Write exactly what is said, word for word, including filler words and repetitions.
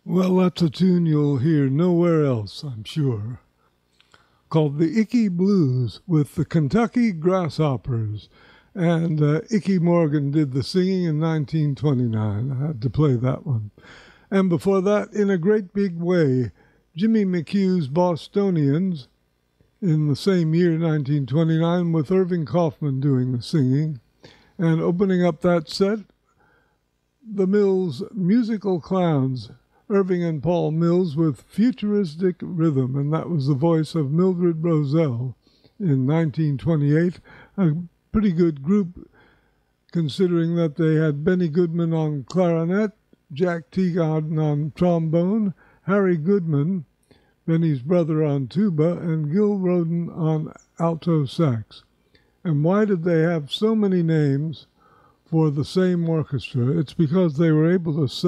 Well, that's a tune you'll hear nowhere else, I'm sure, called the Icky Blues with the Kentucky Grasshoppers. And uh, Icky Morgan did the singing in nineteen twenty-nine. I had to play that one. And before that, In a Great Big Way, Jimmy McHugh's Bostonians in the same year, nineteen twenty-nine, with Irving Kaufman doing the singing. And opening up that set, the Mills Musical Clowns, Irving and Paul Mills with Futuristic Rhythm, and that was the voice of Mildred Roselle in nineteen twenty-eight. A pretty good group, considering that they had Benny Goodman on clarinet, Jack Teagarden on trombone, Harry Goodman, Benny's brother, on tuba, and Gil Roden on alto sax. And why did they have so many names for the same orchestra? It's because they were able to